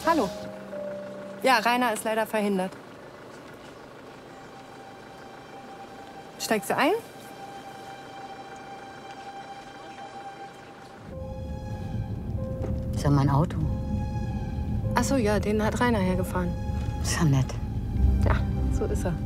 Hallo. Ja, Rainer ist leider verhindert. Steigst du ein? Ist ja mein Auto. Ach so, ja, den hat Rainer hergefahren. Ist ja nett. Ja, so ist er.